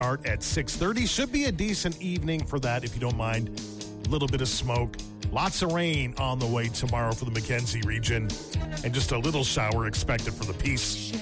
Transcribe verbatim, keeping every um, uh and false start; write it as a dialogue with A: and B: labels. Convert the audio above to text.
A: Start at six thirty. Should be a decent evening for that, if you don't mind. A little bit of smoke. Lots of rain on the way tomorrow for the McKenzie region. And just a little shower expected for the Peace